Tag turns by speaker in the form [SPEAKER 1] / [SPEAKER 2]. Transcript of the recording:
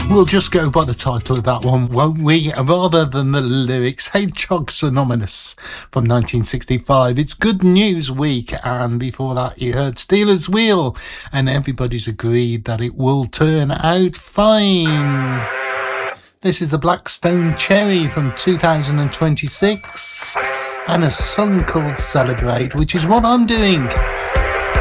[SPEAKER 1] We'll just go by the title of that one, won't we? Rather than the lyrics. Hedgehogs Anonymous from 1965. It's Good News Week, and before that you heard Stealers Wheel, and everybody's agreed that it will turn out fine. This is the Blackstone Cherry from 2026, and a song called Celebrate, which is what I'm doing.